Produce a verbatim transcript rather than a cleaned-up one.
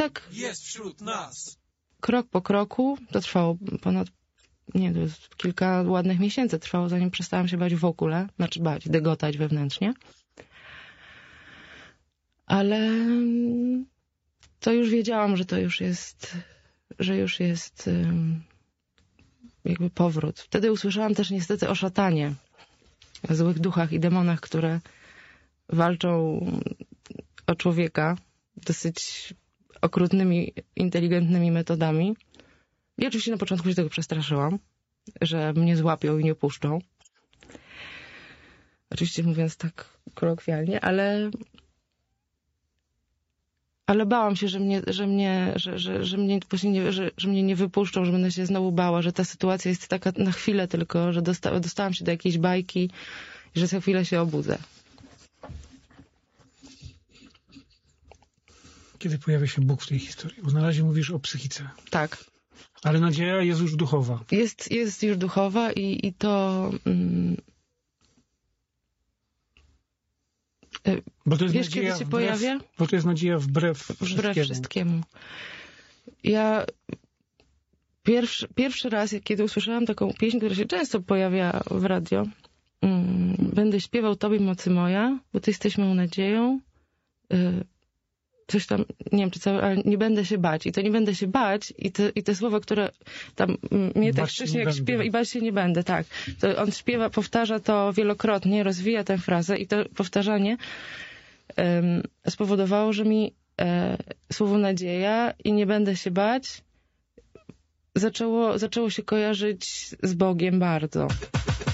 tak jest wśród nas. krok po kroku, to trwało ponad, nie, to jest kilka ładnych miesięcy trwało, zanim przestałam się bać w ogóle, znaczy bać, dygotać wewnętrznie. Ale to już wiedziałam, że to już jest, że już jest jakby powrót. Wtedy usłyszałam też niestety o szatanie, o złych duchach i demonach, które walczą o człowieka dosyć okrutnymi, inteligentnymi metodami. I oczywiście na początku się tego przestraszyłam, że mnie złapią i nie puszczą. Oczywiście mówiąc tak kolokwialnie, ale ale bałam się, że mnie, że mnie, że, że, że mnie, nie, że, że mnie nie wypuszczą, że będę się znowu bała, że ta sytuacja jest taka na chwilę tylko, że dosta, dostałam się do jakiejś bajki i że za chwilę się obudzę. Kiedy pojawia się Bóg w tej historii? Bo na razie mówisz o psychice. Tak. Ale nadzieja jest już duchowa. Jest, jest już duchowa i, i to... Mm, bo to jest wiesz, nadzieja kiedy się wbrew, pojawia? Bo to jest nadzieja wbrew wszystkiemu. Wbrew wszystkiemu. Ja pierwszy, pierwszy raz, kiedy usłyszałam taką pieśń, która się często pojawia w radio, mm, będę śpiewał Tobie, mocy moja, bo Ty jesteś moją nadzieją. Y, coś tam, nie wiem czy całe, ale nie będę się bać. I to nie będę się bać i te, i te słowa, które tam mnie tak wcześniej jak śpiewa i bać się nie będę, tak. To on śpiewa, powtarza to wielokrotnie, rozwija tę frazę i to powtarzanie um, spowodowało, że mi e, słowo nadzieja i nie będę się bać zaczęło, zaczęło się kojarzyć z Bogiem bardzo.